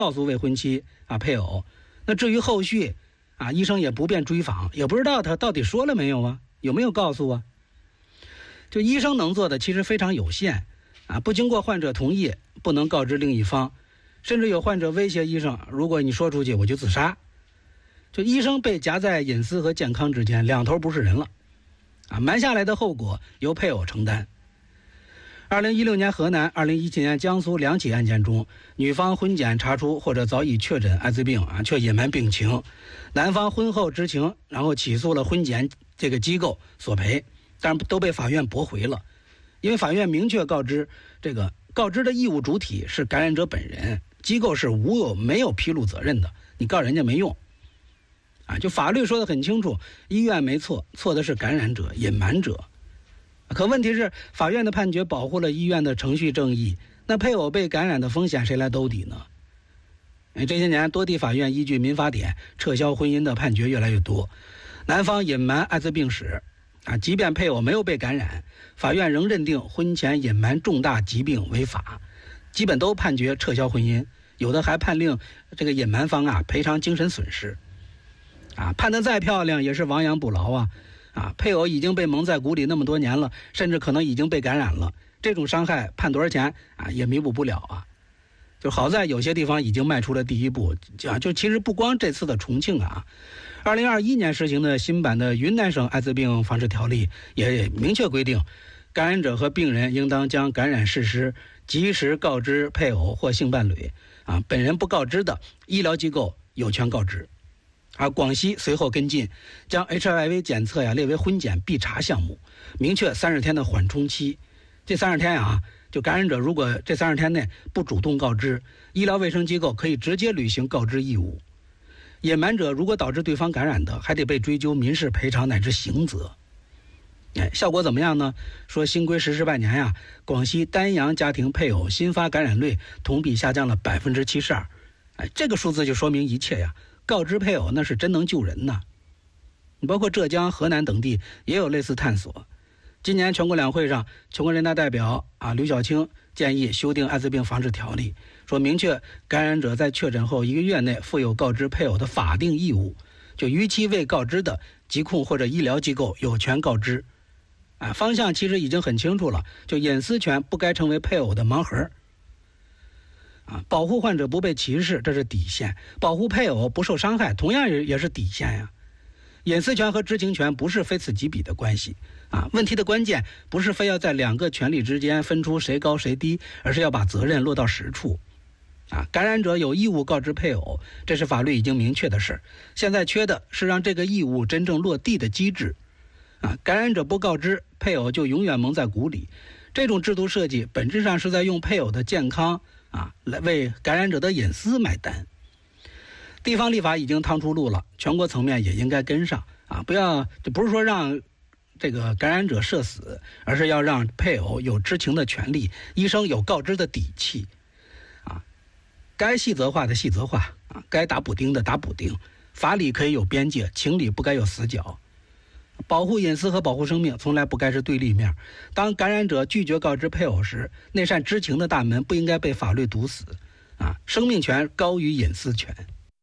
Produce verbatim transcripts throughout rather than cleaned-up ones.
告诉未婚妻啊配偶。那至于后续啊，医生也不便追访，也不知道他到底说了没有啊，有没有告诉啊？就医生能做的其实非常有限啊，不经过患者同意，不能告知另一方，甚至有患者威胁医生，如果你说出去我就自杀。就医生被夹在隐私和健康之间，两头不是人了啊，埋下来的后果由配偶承担。二零一六年河南，二零一七年江苏两起案件中，女方婚检查出或者早已确诊艾滋病啊，却隐瞒病情，男方婚后知情，然后起诉了婚检这个机构索赔，但都被法院驳回了，因为法院明确告知，这个告知的义务主体是感染者本人，机构是无有没有披露责任的，你告人家没用啊，就法律说得很清楚，医院没错，错的是感染者、隐瞒者。可问题是，法院的判决保护了医院的程序正义，那配偶被感染的风险谁来兜底呢？这些年，多地法院依据民法典撤销婚姻的判决越来越多，男方隐瞒艾滋病史啊，即便配偶没有被感染，法院仍认定婚前隐瞒重大疾病违法，基本都判决撤销婚姻，有的还判令这个隐瞒方啊赔偿精神损失啊，判得再漂亮也是亡羊补牢啊。啊，配偶已经被蒙在鼓里那么多年了，甚至可能已经被感染了，这种伤害判多少钱啊也弥补不了啊。就好在有些地方已经迈出了第一步，就就其实不光这次的重庆啊，二零二一年实行的新版的云南省艾滋病防治条例也明确规定，感染者和病人应当将感染事实及时告知配偶或性伴侣啊，本人不告知的，医疗机构有权告知。而广西随后跟进，将 H I V 检测呀列为婚检必查项目，明确三十天的缓冲期。这三十天啊，就感染者如果这三十天内不主动告知，医疗卫生机构可以直接履行告知义务。隐瞒者如果导致对方感染的，还得被追究民事赔偿乃至刑责。哎，效果怎么样呢？说新规实施半年呀，广西丹阳家庭配偶新发感染率同比下降了百分之七十二。哎，这个数字就说明一切呀。告知配偶那是真能救人呐！包括浙江、河南等地也有类似探索。今年全国两会上，全国人大代表啊刘晓庆建议修订艾滋病防治条例，说明确感染者在确诊后一个月内负有告知配偶的法定义务，就逾期未告知的，疾控或者医疗机构有权告知。啊，方向其实已经很清楚了，就隐私权不该成为配偶的盲盒。啊，保护患者不被歧视，这是底线；保护配偶不受伤害，同样也也是底线呀。隐私权和知情权不是非此即彼的关系啊。问题的关键不是非要在两个权利之间分出谁高谁低，而是要把责任落到实处。啊，感染者有义务告知配偶，这是法律已经明确的事。现在缺的是让这个义务真正落地的机制。啊，感染者不告知，配偶就永远蒙在鼓里。这种制度设计本质上是在用配偶的健康啊，来为感染者的隐私买单。地方立法已经趟出路了，全国层面也应该跟上啊！不要，就不是说让这个感染者社死，而是要让配偶有知情的权利，医生有告知的底气啊！该细则化的细则化啊，该打补丁的打补丁，法理可以有边界，情理不该有死角。保护隐私和保护生命从来不该是对立面。当感染者拒绝告知配偶时，那扇知情的大门不应该被法律堵死啊！生命权高于隐私权。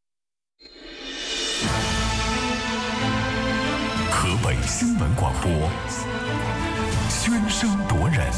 河北新闻广播，喧声夺人。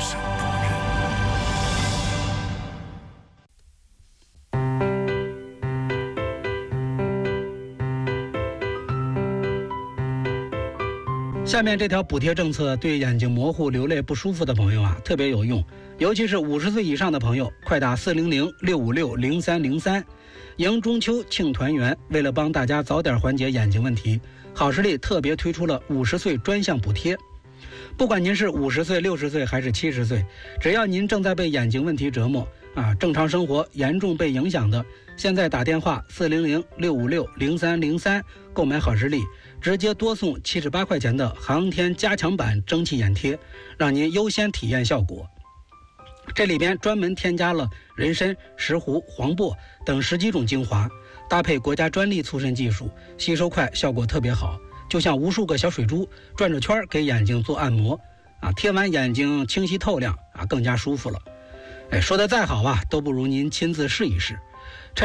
下面这条补贴政策对眼睛模糊、流泪不舒服的朋友啊特别有用，尤其是五十岁以上的朋友，快打四零零六五六零三零三。迎中秋庆团圆，为了帮大家早点缓解眼睛问题，好视力特别推出了五十岁专项补贴。不管您是五十岁、六十岁还是七十岁，只要您正在被眼睛问题折磨啊，正常生活严重被影响的，现在打电话四零零六五六零三零三购买好视力，直接多送七十八块钱的航天加强版蒸汽眼贴，让您优先体验效果。这里边专门添加了人参、石斛、黄柏等十几种精华，搭配国家专利促渗技术，吸收快，效果特别好，就像无数个小水珠转着圈给眼睛做按摩啊，贴完眼睛清晰透亮啊，更加舒服了。哎，说的再好啊，都不如您亲自试一试。